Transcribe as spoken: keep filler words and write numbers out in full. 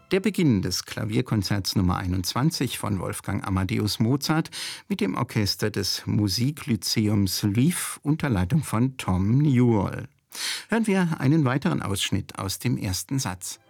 Der Beginn des Klavierkonzerts Nummer einundzwanzig von Wolfgang Amadeus Mozart mit dem Orchester des Musiklyzeums Lviv unter Leitung von Tom Newell. Hören wir einen weiteren Ausschnitt aus dem ersten Satz.